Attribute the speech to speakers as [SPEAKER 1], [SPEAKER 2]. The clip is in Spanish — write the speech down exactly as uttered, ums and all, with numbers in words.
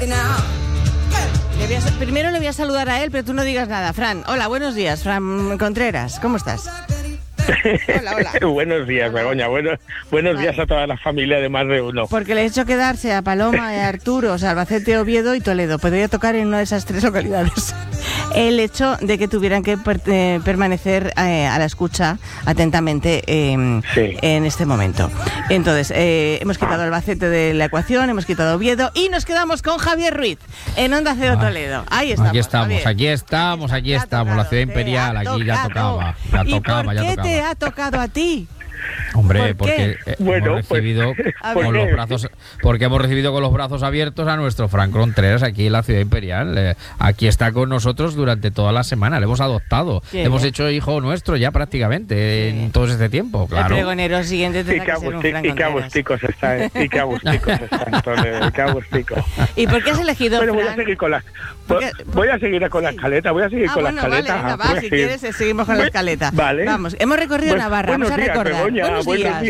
[SPEAKER 1] Le voy a, primero le voy a saludar a él, pero tú no digas nada. Fran, hola, buenos días. Fran Contreras, ¿cómo estás? Hola, hola.
[SPEAKER 2] Buenos días, Begoña. Buenos, buenos días a toda la familia de más de uno.
[SPEAKER 1] Porque le he hecho quedarse a Paloma, a Arturo, o sea, Albacete, Oviedo y Toledo. Podría tocar en una de esas tres localidades. El hecho de que tuvieran que per eh, permanecer eh, a la escucha atentamente eh, sí. en este momento. Entonces, eh, hemos quitado Albacete de la ecuación, hemos quitado Oviedo y nos quedamos con Javier Ruiz en Onda Cero ah, Toledo. Ahí estamos.
[SPEAKER 3] Aquí estamos,
[SPEAKER 1] Javier.
[SPEAKER 3] aquí estamos, aquí estamos. Tocado, la ciudad imperial, aquí ya tocaba. Ya
[SPEAKER 1] ¿Y
[SPEAKER 3] tocaba,
[SPEAKER 1] por
[SPEAKER 3] ya
[SPEAKER 1] qué
[SPEAKER 3] tocaba.
[SPEAKER 1] te ha tocado a ti?
[SPEAKER 3] Hombre, porque eh,
[SPEAKER 2] bueno,
[SPEAKER 3] hemos recibido
[SPEAKER 2] pues,
[SPEAKER 3] con los brazos, porque hemos recibido con los brazos abiertos a nuestro Fran Contreras aquí en la ciudad imperial. Eh, aquí está con nosotros durante toda la semana. Le hemos adoptado,
[SPEAKER 1] ¿Qué?
[SPEAKER 3] hemos hecho hijo nuestro ya prácticamente sí. en todo este tiempo. Claro.
[SPEAKER 1] El pregonero siguiente tendrá
[SPEAKER 2] y que,
[SPEAKER 1] que ser un Fran
[SPEAKER 2] y qué agusticos está, eh, y qué agusticos está, Antonio, qué agusticos.
[SPEAKER 1] ¿Y por qué has elegido
[SPEAKER 2] Bueno,
[SPEAKER 1] Fran?
[SPEAKER 2] voy a seguir con la, voy, voy a seguir con la escaleta, voy a seguir
[SPEAKER 1] ah,
[SPEAKER 2] con
[SPEAKER 1] bueno,
[SPEAKER 2] la escaleta.
[SPEAKER 1] Vale, venga, va, si quieres seguimos con la escaleta.
[SPEAKER 2] Vale.
[SPEAKER 1] Vamos, hemos recorrido
[SPEAKER 2] Bueno,
[SPEAKER 1] Navarra, vamos a
[SPEAKER 2] días,
[SPEAKER 1] recordar.
[SPEAKER 2] Begoña,
[SPEAKER 1] buenos
[SPEAKER 2] buenos
[SPEAKER 1] días.
[SPEAKER 2] días.